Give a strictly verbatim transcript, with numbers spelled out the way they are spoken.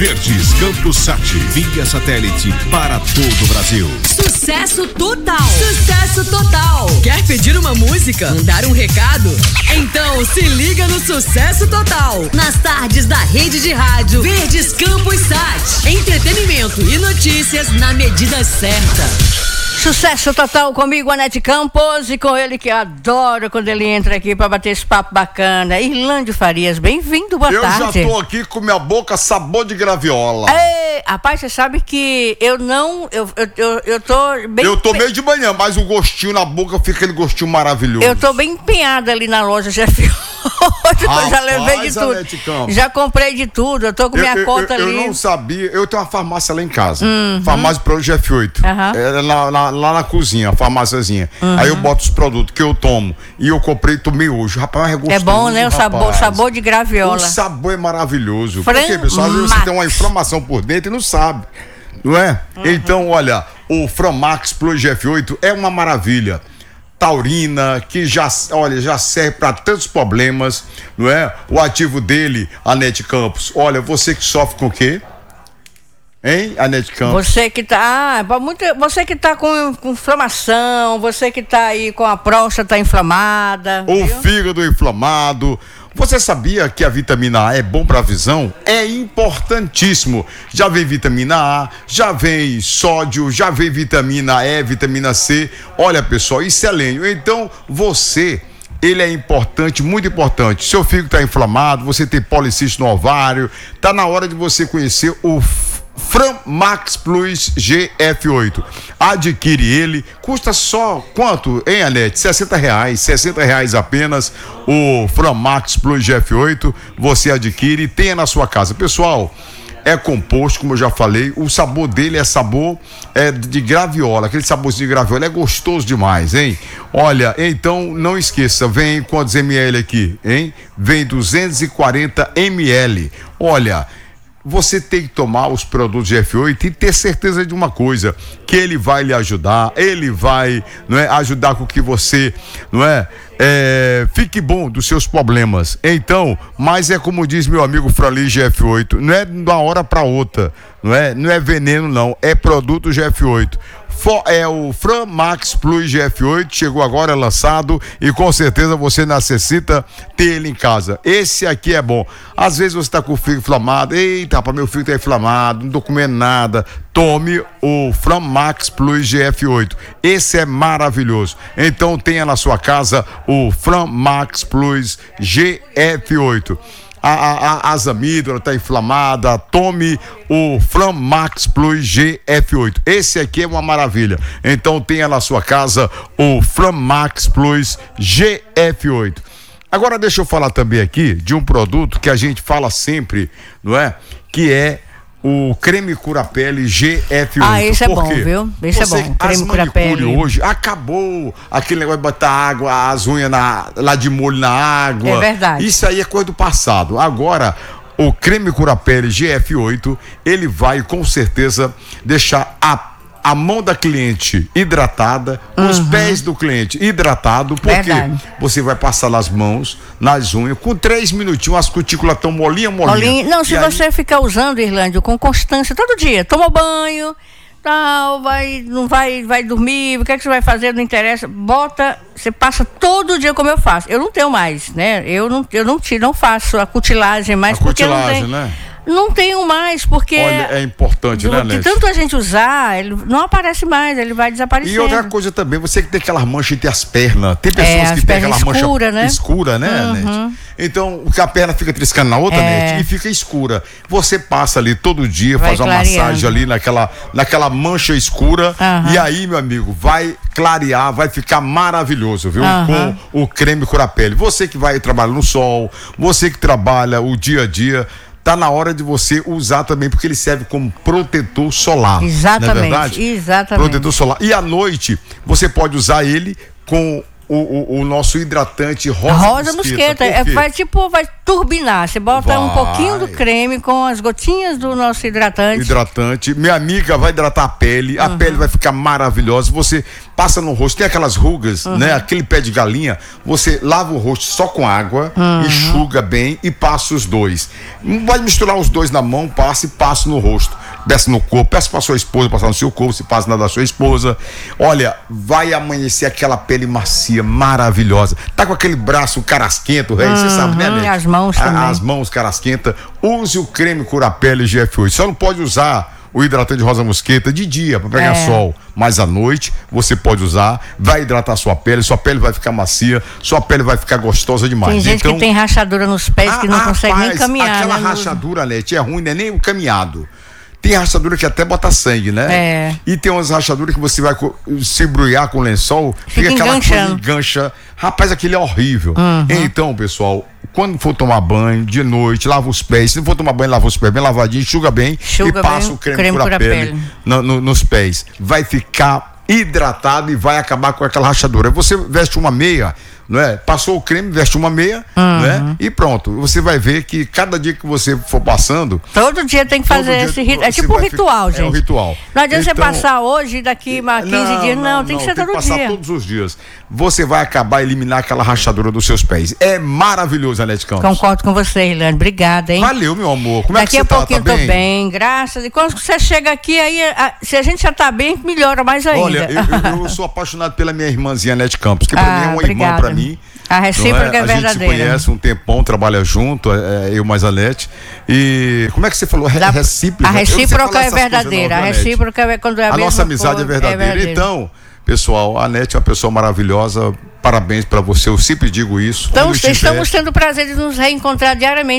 Verdes Campos Sat, via satélite para todo o Brasil. Sucesso total! Sucesso total! Quer pedir uma música? Mandar um recado? Então se liga no Sucesso Total. Nas tardes da rede de rádio Verdes Campos Sat. Entretenimento e notícias na medida certa. Sucesso total comigo, Anete Campos, e com ele que eu adoro quando ele entra aqui para bater esse papo bacana. Irlândio Farias, bem-vindo, boa eu tarde. Eu já tô aqui com minha boca sabor de graviola. Ei, rapaz, você sabe que eu não, eu, eu, eu, eu tô bem... Eu tomei de manhã, mas o gostinho na boca fica aquele gostinho maravilhoso. Eu tô bem empenhada ali na loja, já fiz. Hoje eu já levei de tudo. Já comprei de tudo, eu tô com minha eu, conta eu, ali. Eu não sabia, eu tenho uma farmácia lá em casa. Uhum. Farmácia Produto G F oito. Uhum. É lá, lá, lá na cozinha, a farmáciazinha. Uhum. Aí eu boto os produtos que eu tomo. E eu comprei e tomei hoje. Rapaz, é gostoso. É bom, né? O sabor, sabor de graviola. O sabor é maravilhoso. Fran Porque, pessoal, às vezes você tem uma inflamação por dentro e não sabe. Não é? Uhum. Então, olha, o Framax Plus G F oito é uma maravilha. Taurina, que já, olha, já serve para tantos problemas, não é? O ativo dele, Anete Campos, olha, você que sofre com o quê? Hein, Anete Campos? Você que tá, ah, muito, você que tá com, com inflamação, você que tá aí com a próstata inflamada. O viu? fígado inflamado. Você sabia que a vitamina A é bom para a visão? É importantíssimo. Já vem vitamina A, já vem sódio, já vem vitamina E, vitamina C. Olha, pessoal, isso é lenho. Então, você, ele é importante, muito importante. Seu fígado está inflamado, você tem policístio no ovário, tá na hora de você conhecer o Framax Plus G F oito. Adquire ele, custa só quanto, hein, Anete? sessenta reais, sessenta reais apenas o Framax Plus G F oito. Você adquire e tenha na sua casa. Pessoal, é composto, como eu já falei, o sabor dele é sabor é, de graviola, aquele saborzinho de graviola, é gostoso demais, hein? Olha, então não esqueça, vem quantos ml aqui, hein? Vem duzentos e quarenta mililitros. Olha, você tem que tomar os produtos G F oito e ter certeza de uma coisa, que ele vai lhe ajudar, ele vai, não é, ajudar com que você, não é, é fique bom dos seus problemas. Então, mas é como diz meu amigo Frali G F oito, não é de uma hora para outra, não é, não é veneno não, é produto G F oito. For, é o Framax Plus G F oito, chegou agora, é lançado e com certeza você necessita ter ele em casa. Esse aqui é bom. Às vezes você está com o fígado inflamado, eita, para meu fígado tá inflamado, não tô comendo nada. Tome o Framax Plus G F oito. Esse é maravilhoso. Então tenha na sua casa o Framax Plus G F oito. A, a, a, as amígdalas está inflamada, tome o Framax Plus G F oito. Esse aqui é uma maravilha. Então tenha na sua casa o Framax Plus G F oito. Agora deixa eu falar também aqui de um produto que a gente fala sempre, não é? Que é o creme cura-pele G F oito. Ah, esse é bom, viu? Esse Você, é bom. Creme cura-pele. Hoje acabou aquele negócio de botar água, as unhas na, lá de molho na água. É verdade. Isso aí é coisa do passado. Agora, o creme cura-pele G F oito, ele vai com certeza deixar a a mão da cliente hidratada, uhum. Os pés do cliente hidratado, porque Verdade. Você vai passar nas mãos, nas unhas, com três minutinhos, as cutículas estão molinha, molinha. molinha. Não, se e você aí... ficar usando, Irlândio, com constância, todo dia, toma banho, tal, vai, não vai, vai dormir, o que é que você vai fazer, não interessa, bota, você passa todo dia como eu faço. Eu não tenho mais, né? Eu não, eu não tiro, não faço a cutilagem mais, a porque cutilagem, não tem... né? Não tenho mais, porque... Olha, é importante, do, né, de Nete? tanto a gente usar, ele não aparece mais, ele vai desaparecendo. E outra coisa também, você que tem aquelas manchas entre as pernas. Tem pessoas é, que têm aquela escura, mancha né? escura, né, uhum. Nete? Então, a perna fica triscando na outra, é. Nete, e fica escura. Você passa ali todo dia, vai faz uma clareando. massagem ali naquela, naquela mancha escura, uhum. E aí, meu amigo, vai clarear, vai ficar maravilhoso, viu? Uhum. Com o creme cura-pele. Você que vai trabalhar no sol, você que trabalha o dia a dia, tá na hora de você usar também, porque ele serve como protetor solar. Exatamente, não é verdade? Exatamente. Protetor solar. E à noite, você pode usar ele com o, o, o nosso hidratante rosa, rosa mosqueta. mosqueta. É, vai tipo, vai turbinar. Você bota Vai. um pouquinho do creme com as gotinhas do nosso hidratante. Hidratante. Minha amiga vai hidratar a pele. A Uhum. pele vai ficar maravilhosa. Você passa no rosto, tem aquelas rugas, Uhum. né? Aquele pé de galinha. Você lava o rosto só com água, Uhum. enxuga bem e passa os dois. Não vai misturar os dois na mão, passa e passa no rosto. Desce no corpo, peça pra sua esposa passar no seu corpo, se passa na da sua esposa. Olha, vai amanhecer aquela pele macia, maravilhosa. Tá com aquele braço carasquento, rei, você sabe, né, Nete? as mãos A- também. As mãos carasquenta. Use o creme Cura-Pele G F oito. Só não pode usar o hidratante rosa mosqueta de dia para pegar É. sol, mas à noite você pode usar, vai hidratar sua pele, sua pele vai ficar macia, sua pele vai ficar gostosa demais. Tem gente então, que tem rachadura nos pés que não ah, consegue nem rapaz, caminhar. Aquela né? rachadura, Lete, é ruim, não é nem o caminhado. Tem rachadura que até bota sangue, né? É. E tem umas rachaduras que você vai co- se embrulhar com lençol, Fica fica aquela enganchando. coisa engancha. Rapaz, aquele é horrível. Uhum. Então, pessoal, quando for tomar banho, de noite, lava os pés. Se não for tomar banho, lava os pés bem lavadinho, enxuga bem Enxuga e passa bem, o creme, creme Cura-Pele Cura-Pele. no- no- nos pés. Vai ficar hidratado e vai acabar com aquela rachadura. Você veste uma meia, não é? Passou o creme, veste uma meia, não é? E pronto. Você vai ver que cada dia que você for passando, Todo dia tem que todo fazer dia esse ritual. É você tipo um vai ritual, ficar- gente. É um ritual. Não adianta Então, você passar hoje e daqui a quinze dias. Não, tem que ser tem todo que passar dia. todos os dias. Você vai acabar eliminar aquela rachadura dos seus pés. É maravilhoso, Anete Campos. Concordo com você, Irlane. Obrigada, hein? Valeu, meu amor. Como Daqui é a que você pouquinho tá? eu Tá tô bem, graças. E quando você chega aqui, aí a- se a gente já tá bem, melhora mais ainda. Olha, eu, eu- eu sou apaixonado pela minha irmãzinha Anete Campos, que pra Ah, mim é uma obrigada. irmã pra mim. A recíproca não é A gente se verdadeira. conhece um tempão, trabalha junto, é, é, eu mais a Anete. E como é que você falou? Re- Da- recíproca. a Eu não sei recíproca falar é essas coisas verdadeira. não, A viu, Anete? recíproca é quando é a, A mesma nossa amizade coisa, é verdadeira. Então, pessoal, a Anete é uma pessoa maravilhosa. Parabéns pra você. Eu sempre digo isso. Então, Quando eu estamos tiver- tendo o prazer de nos reencontrar diariamente.